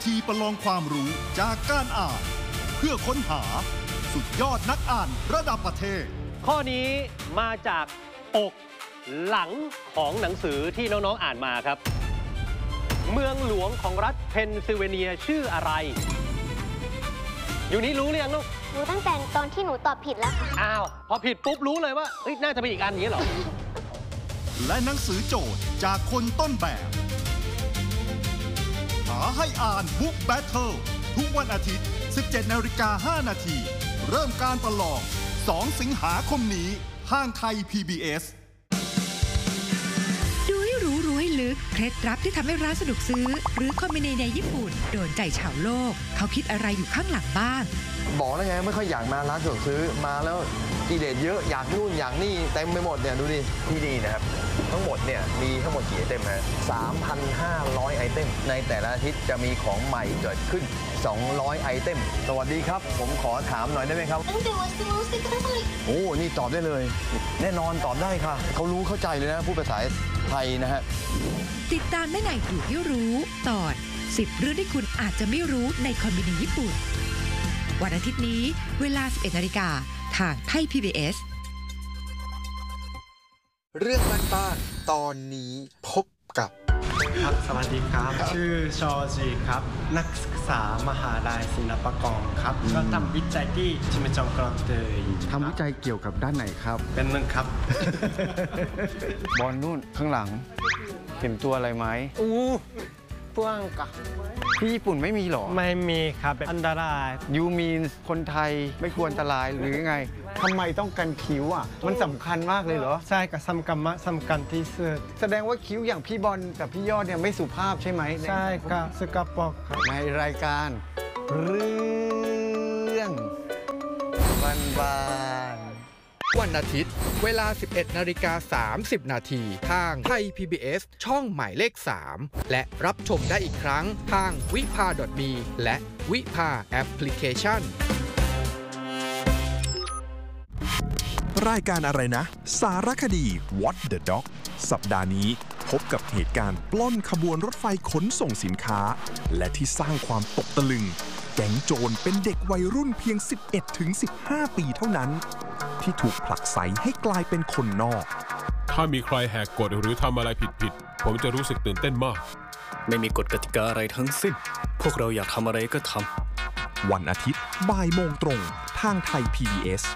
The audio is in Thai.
ทีประลองความรู้จากการอ่านเพื่อค้นหาสุดยอดนักอ่านระดับประเทศข้อนี้มาจากปกหลังของหนังสือที่น้องๆอ่านมาครับเมืองหลวงของรัฐเพนซิลเวเนียชื่ออะไรอยู่นี้รู้หรือยังลูกรู้ตั้งแต่ตอนที่หนูตอบผิดแล้วค่ะอ้าวพอผิดปุ๊บรู้เลยว่าน่าจะเป็นอีกอันนี้เหรอและหนังสือโจทย์จากคนต้นแบบหาให้อ่านบุ๊กแบทเทิลทุกวันอาทิตย์ 17:05 น.เริ่มการประลอง 2 สิงหาคมนี้ทางไทย PBS ดูให้รู้ให้ลึกเคล็ดลับที่ทำให้ร้านสะดวกซื้อหรือคอมบิเนในญี่ปุ่นโดนใจชาวโลกเขาคิดอะไรอยู่ข้างหลังบ้างบอกแล้วไงไม่ค่อยอยากมาร้านสะดวกซื้อมาแล้วกิเลสเยอะอยากนู่นอยากนี่เต็มไปหมดเนี่ยดูดิที่นี่นะครับทั้งหมดเนี่ยมีทั้งหมดกี่ไอเทมฮะ 3,500 ไอเทมในแต่ละอาทิตย์จะมีของใหม่เกิดขึ้น200ไอเทมสวัสดีครับผมขอถามหน่อยได้ไหมครับโอ้นี่ตอบได้เลยแน่นอนตอบได้ค่ะเขารู้เข้าใจเลยนะพูดภาษาไทยนะฮะติดตามได้ในดูที่รู้ตอน10เรื่องที่คุณอาจจะไม่รู้ในคอมบิเนญี่ปุ่นวันอาทิตย์นี้เวลา 11:00 น.ทางไทย PBS เรื่องบ้านๆตอนนี้พบกับครับสวัสดีครับชื่อชอจีครับนักศึกษามหาลัยศิลปากรครับก็ทำวิจัยที่ชิมจองกรองเตยทำวิจัยเกี่ยวกับด้านไหนครับเป็นเรื่องครับบอลนู่นข้างหลังเห็นตัวอะไรไหมป้วงกะที่ญี่ปุ่นไม่มีหรอไม่มีครับเป็นอันตรายยูมีนคนไทยไม่ควรอันตรายหรือไงทำไมต้องกันคิ้วอ่ะมันสำคัญมากเลยเหรอใช่กับสำคัญที่สุดแสดงว่าคิ้วอย่างพี่บอลกับพี่ยอดเนี่ยไม่สุภาพใช่ไหมใช่กับสกปรกในรายการเรื่องบ้านวันอาทิตย์เวลา 11:30 น.ทางไทย PBS ช่องหมายเลข 3 และรับชมได้อีกครั้งทางวิภา .me และวิภาแอปพลิเคชันรายการอะไรนะสารคดี What the Dog สัปดาห์นี้พบกับเหตุการณ์ปล้นขบวนรถไฟขนส่งสินค้าและที่สร้างความตกตะลึงแก๊งโจรเป็นเด็กวัยรุ่นเพียง 11-15 ปีเท่านั้นที่ถูกผลักไสให้กลายเป็นคนนอกถ้ามีใครแหกกฎหรือทำอะไรผิดผมจะรู้สึกตื่นเต้นมากไม่มีกฎกติกาอะไรทั้งสิ้นพวกเราอยากทำอะไรก็ทำวันอาทิตย์บ่ายโมงตรงทางไทย PBS